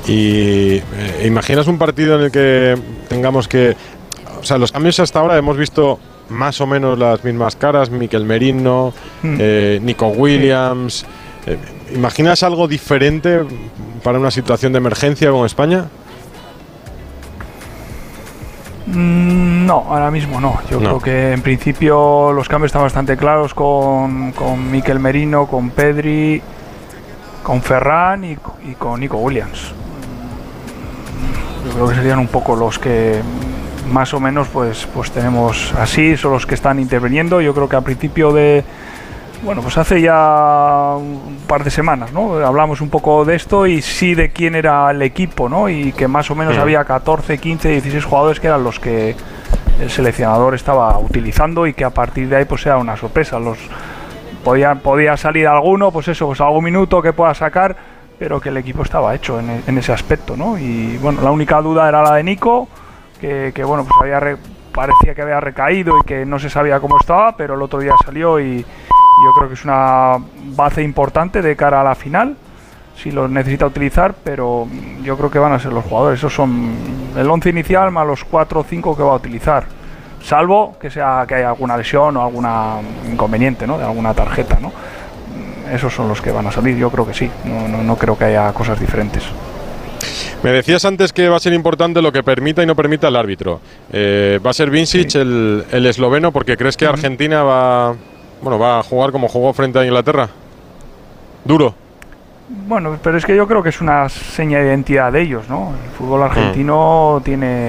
Y ¿imaginas un partido en el que tengamos que... O sea, los cambios hasta ahora hemos visto más o menos las mismas caras, Mikel Merino, Nico Williams. ¿Imaginas algo diferente para una situación de emergencia con España? No, ahora mismo no. Yo creo que en principio los cambios están bastante claros con Mikel Merino, con Pedri, con Ferran y con Nico Williams. Yo creo que serían un poco los que más o menos pues tenemos así, son los que están interviniendo. Yo creo que a principio de... Bueno, pues hace ya un par de semanas, ¿no? Hablamos un poco de esto y sí de quién era el equipo, ¿no? Y que más o menos había 14, 15, 16 jugadores que eran los que el seleccionador estaba utilizando y que a partir de ahí pues era una sorpresa. Podía salir alguno, pues eso, pues algún minuto que pueda sacar, pero que el equipo estaba hecho en ese aspecto, ¿no? Y bueno, la única duda era la de Nico, que bueno, pues parecía que había recaído y que no se sabía cómo estaba, pero el otro día salió y yo creo que es una base importante de cara a la final, si lo necesita utilizar, pero yo creo que van a ser los jugadores. Esos son el 11 inicial más los 4 o 5 que va a utilizar, salvo que haya alguna lesión o algún inconveniente, ¿no? De alguna tarjeta, ¿no? Esos son los que van a salir, yo creo que sí, no creo que haya cosas diferentes. Me decías antes que va a ser importante lo que permita y no permita el árbitro. ¿Va a ser Vincic, sí, el esloveno, porque crees que Argentina va a jugar como jugó frente a Inglaterra? ¿Duro? Bueno, pero es que yo creo que es una seña de identidad de ellos, ¿no? El fútbol argentino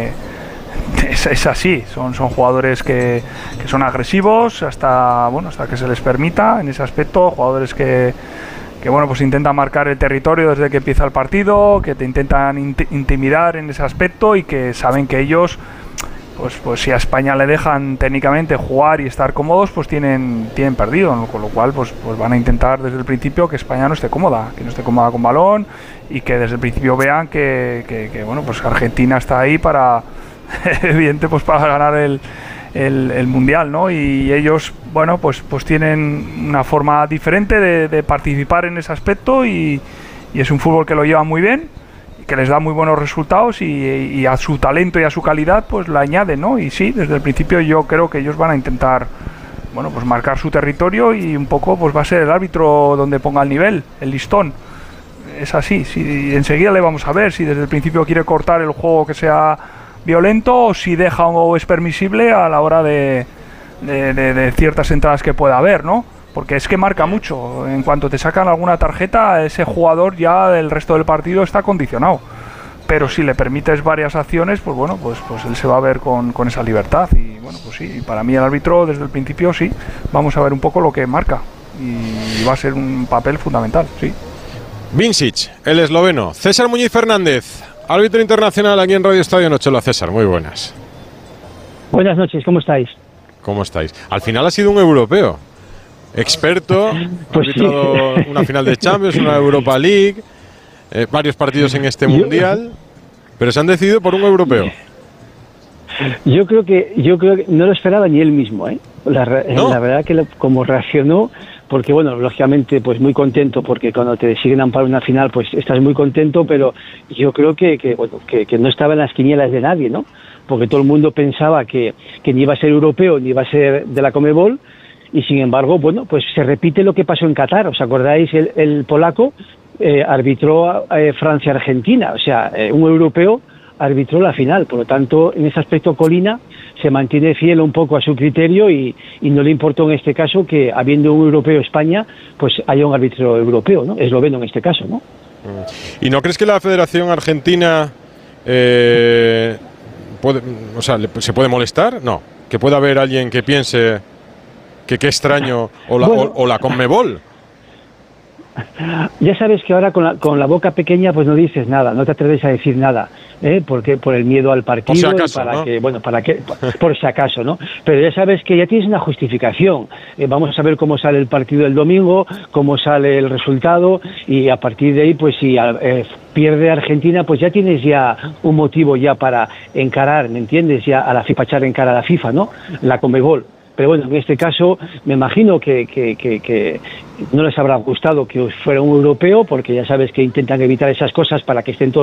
es así, son jugadores que son agresivos hasta que se les permita en ese aspecto, jugadores que bueno, pues intentan marcar el territorio desde que empieza el partido, que te intentan intimidar en ese aspecto y que saben que ellos, pues si a España le dejan técnicamente jugar y estar cómodos, pues tienen perdido, ¿no? Con lo cual pues van a intentar desde el principio que España no esté cómoda con balón y que desde el principio vean que bueno, pues Argentina está ahí para evidente, pues para ganar el mundial, ¿no? Y ellos, bueno, pues tienen una forma diferente de participar en ese aspecto y es un fútbol que lo lleva muy bien, que les da muy buenos resultados y a su talento y a su calidad pues la añaden, ¿no? Y sí, desde el principio yo creo que ellos van a intentar, bueno, pues marcar su territorio y un poco pues va a ser el árbitro donde ponga el nivel, el listón. Es así, si enseguida le vamos a ver si desde el principio quiere cortar el juego que sea violento o si deja o es permisible a la hora de ciertas entradas que pueda haber, ¿no? Porque es que marca mucho. En cuanto te sacan alguna tarjeta, ese jugador ya del resto del partido está condicionado. Pero si le permites varias acciones, pues bueno, pues él se va a ver con esa libertad. Y bueno, pues sí, para mí el árbitro desde el principio sí, vamos a ver un poco lo que marca. Y va a ser un papel fundamental, sí. Vincic, el esloveno. César Muñiz Fernández, árbitro internacional aquí en Radio Estadio Noche. Hola César, muy buenas. Buenas noches, ¿cómo estáis? ¿Cómo estáis? Al final ha sido un europeo. Experto, pues ha arbitrado sí. Una final de Champions, una Europa League, varios partidos en este Mundial, pero se han decidido por un europeo. Yo creo que no lo esperaba ni él mismo, ¿eh? La verdad que como reaccionó, porque bueno, lógicamente pues muy contento, porque cuando te siguen para una final pues estás muy contento, pero yo creo que no estaba en las quinielas de nadie, ¿no? Porque todo el mundo pensaba que ni iba a ser europeo ni iba a ser de la Conmebol. Y sin embargo, bueno, pues se repite lo que pasó en Qatar. ¿Os acordáis? El polaco arbitró Francia-Argentina. O sea, un europeo arbitró la final. Por lo tanto, en ese aspecto Colina se mantiene fiel un poco a su criterio y no le importó en este caso que, habiendo un europeo España, pues haya un árbitro europeo, ¿no? Esloveno en este caso, ¿no? ¿Y no crees que la Federación Argentina se puede molestar? No. ¿Que pueda haber alguien que piense que qué extraño, o la Conmebol? Ya sabes que ahora con la boca pequeña pues no dices nada, no te atreves a decir nada, porque por el miedo al partido, por si acaso, por si acaso, ¿no? Pero ya sabes que ya tienes una justificación. Vamos a ver cómo sale el partido del domingo, cómo sale el resultado y a partir de ahí pues si pierde Argentina pues ya tienes ya un motivo ya para encarar, ¿me entiendes? Ya a la FIFA, echar en cara a la FIFA, ¿no? La Conmebol. Pero bueno, en este caso me imagino que no les habrá gustado que fuera un europeo, porque ya sabes que intentan evitar esas cosas para que estén todos